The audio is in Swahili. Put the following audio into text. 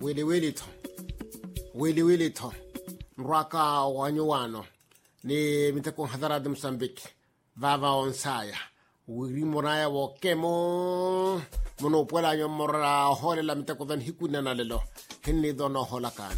wili tho nrwaka wanyuwano ni mitakong hadarad Mozambique vava onsaya wiri moraya wo kemo mono puela nyo mora hole la mitako dan hikuna na lelo hinni dono holakan